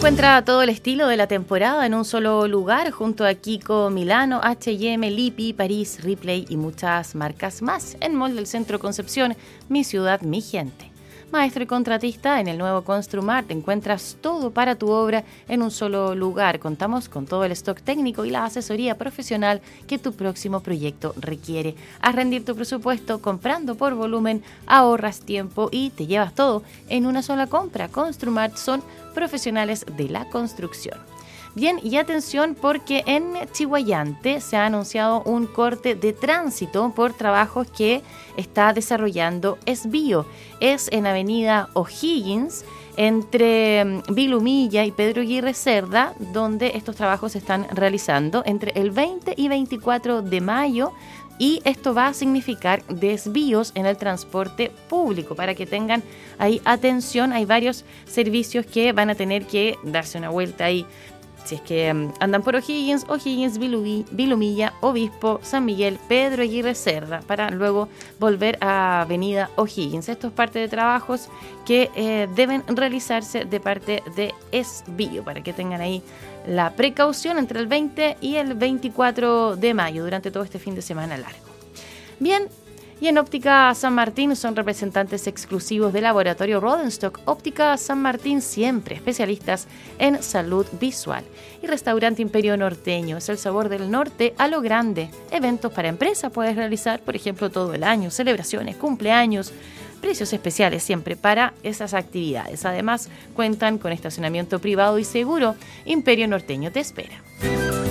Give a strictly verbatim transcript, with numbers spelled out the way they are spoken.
Encuentra todo el estilo de la temporada en un solo lugar junto a Kiko, Milano, H y M, Lippi, París, Ripley y muchas marcas más en Mall del Centro Concepción, mi ciudad, mi gente. Maestro y contratista, en el nuevo Construmart encuentras todo para tu obra en un solo lugar. Contamos con todo el stock técnico y la asesoría profesional que tu próximo proyecto requiere. Haz rendir tu presupuesto comprando por volumen, ahorras tiempo y te llevas todo en una sola compra. Construmart son profesionales de la construcción. Bien, y atención porque en Chiguayante se ha anunciado un corte de tránsito por trabajos que está desarrollando Esbio. Es en Avenida O'Higgins, entre Vilumilla y Pedro Aguirre Cerda, donde estos trabajos se están realizando entre el veinte y veinticuatro de mayo. Y esto va a significar desvíos en el transporte público. Para que tengan ahí atención, hay varios servicios que van a tener que darse una vuelta ahí. Si es que um, andan por O'Higgins, O'Higgins, Vilumilla, Obispo, San Miguel, Pedro Aguirre Cerda, para luego volver a Avenida O'Higgins. Esto es parte de trabajos que eh, deben realizarse de parte de Esbio, para que tengan ahí la precaución entre el veinte y el veinticuatro de mayo, durante todo este fin de semana largo. Bien. Y en Óptica San Martín son representantes exclusivos del laboratorio Rodenstock. Óptica San Martín, siempre especialistas en salud visual. Y Restaurante Imperio Norteño, es el sabor del norte a lo grande. Eventos para empresa puedes realizar, por ejemplo, todo el año, celebraciones, cumpleaños, precios especiales siempre para esas actividades. Además, cuentan con estacionamiento privado y seguro. Imperio Norteño te espera.